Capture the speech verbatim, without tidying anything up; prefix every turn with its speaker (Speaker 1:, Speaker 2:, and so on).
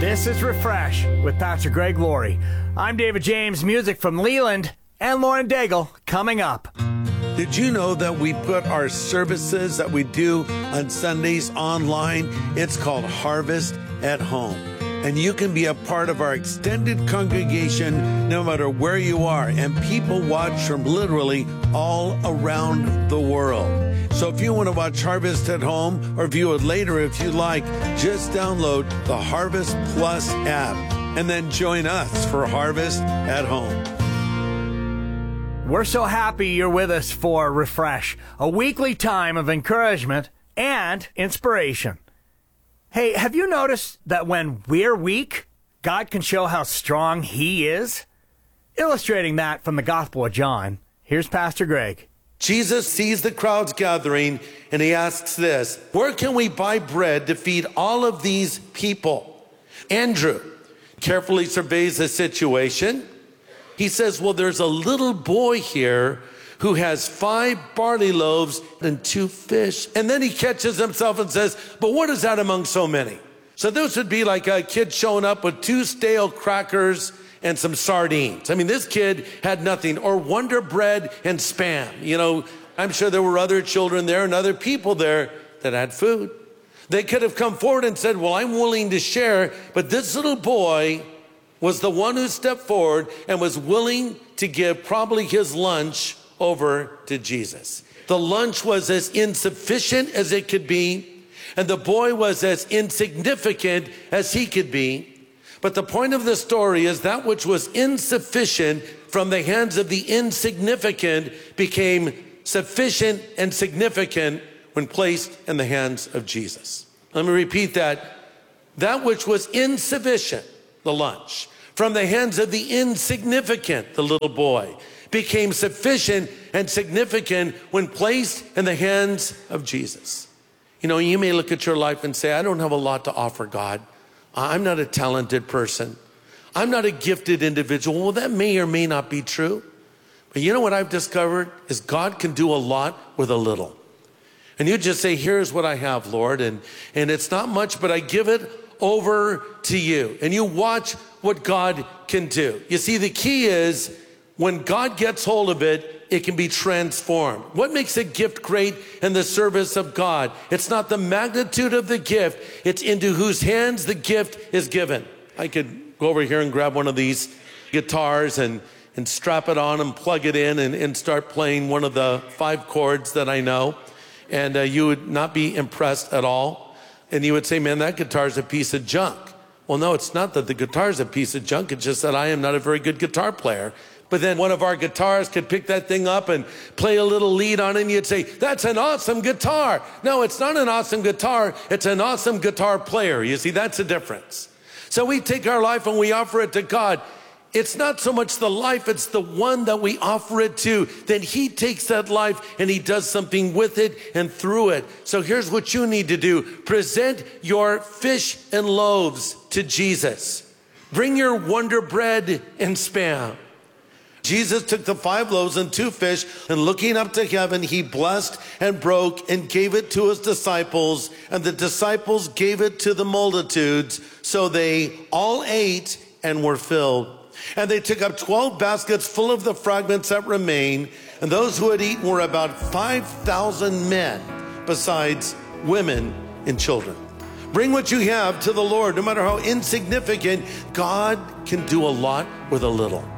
Speaker 1: This is Refresh with Pastor Greg Laurie. I'm David James, music from Leland, and Lauren Daigle coming up.
Speaker 2: Did you know that we put our services that we do on Sundays online? It's called Harvest at Home. And you can be a part of our extended congregation no matter where you are. And people watch from literally all around the world. So if you want to watch Harvest at Home or view it later if you like, just download the Harvest Plus app and then join us for Harvest at Home.
Speaker 1: We're so happy you're with us for Refresh, a weekly time of encouragement and inspiration. Hey, have you noticed that when we're weak, God can show how strong He is? Illustrating that from the Gospel of John, here's Pastor Greg.
Speaker 2: Jesus sees the crowds gathering and He asks this, where can we buy bread to feed all of these people? Andrew carefully surveys the situation. He says, well, there's a little boy here who has five barley loaves and two fish. And then he catches himself and says, but what is that among so many? So this would be like a kid showing up with two stale crackers and some sardines. I mean, this kid had nothing, or Wonder Bread and Spam. You know, I'm sure there were other children there and other people there that had food. They could have come forward and said, well, I'm willing to share, but this little boy was the one who stepped forward and was willing to give probably his lunch over to Jesus. The lunch was as insufficient as it could be, and the boy was as insignificant as he could be. But the point of the story is that which was insufficient from the hands of the insignificant became sufficient and significant when placed in the hands of Jesus. Let me repeat that. That which was insufficient, the lunch, from the hands of the insignificant, the little boy, became sufficient and significant when placed in the hands of Jesus. You know, you may look at your life and say, I don't have a lot to offer God. I'm not a talented person. I'm not a gifted individual. Well, that may or may not be true. But you know what I've discovered is God can do a lot with a little. And you just say, here's what I have, Lord. And, and it's not much, but I give it over to you. And you watch what God can do. You see, the key is when God gets hold of it, it can be transformed. What makes a gift great in the service of God? It's not the magnitude of the gift, it's into whose hands the gift is given. I could go over here and grab one of these guitars and, and strap it on and plug it in and, and start playing one of the five chords that I know. And uh, you would not be impressed at all. And you would say, man, that guitar's a piece of junk. Well, no, it's not that the guitar's a piece of junk. It's just that I am not a very good guitar player. But then one of our guitarists could pick that thing up and play a little lead on it, and you'd say, that's an awesome guitar. No, it's not an awesome guitar. It's an awesome guitar player. You see, that's the difference. So we take our life and we offer it to God. It's not so much the life, it's the one that we offer it to. Then He takes that life and He does something with it and through it. So here's what you need to do. Present your fish and loaves to Jesus. Bring your Wonder Bread and Spam. Jesus took the five loaves and two fish, and looking up to heaven, He blessed and broke and gave it to His disciples, and the disciples gave it to the multitudes. So they all ate and were filled. And they took up twelve baskets full of the fragments that remained, and those who had eaten were about five thousand men, besides women and children. Bring what you have to the Lord. No matter how insignificant, God can do a lot with a little.